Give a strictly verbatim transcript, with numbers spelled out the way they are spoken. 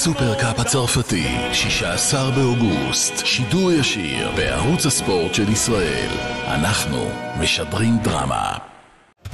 הסופרקאפ הצרפתי, שישה עשר באוגוסט, שידור ישיר בערוץ הספורט של ישראל. אנחנו משדרים דרמה.